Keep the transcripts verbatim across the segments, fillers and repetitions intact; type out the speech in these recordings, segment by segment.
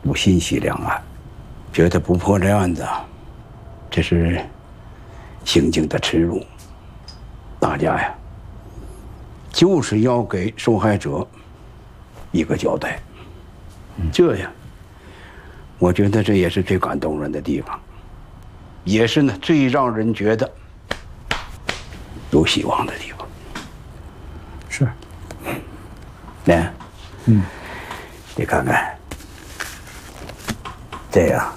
不信息两岸，觉得不破这案子，这是刑警的耻辱。大家呀，就是要给受害者一个交代。这呀，我觉得这也是最感动人的地方，也是呢最让人觉得有希望的地方。 是， 来， 嗯， 你看看，这样，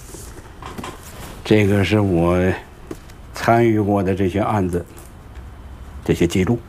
这个是我参与过的这些案子，这些记录，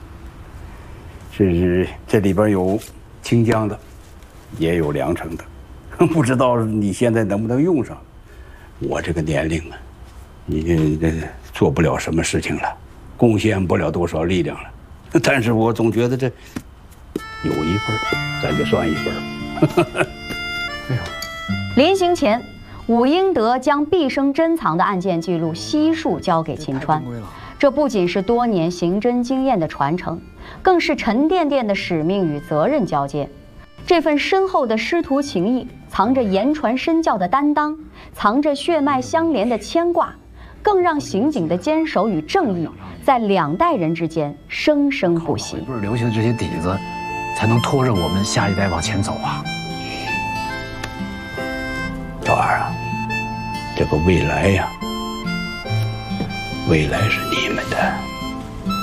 是这里边有清江的，也有凉城的，不知道你现在能不能用上。我这个年龄啊，你这这做不了什么事情了，贡献不了多少力量了。但是我总觉得这有一份，咱就算一份。 哎呦， 临行前，武英德将毕生珍藏的案件记录悉数交给秦川。这不仅是多年刑侦经验的传承，更是沉甸甸的使命与责任交接。这份深厚的师徒情谊，藏着言传身教的担当，藏着血脉相连的牵挂，更让刑警的坚守与正义在两代人之间生生不息。 不是留下的这些底子，才能拖着我们下一代往前走啊！ 赵二啊，这个未来呀，未来是你们的。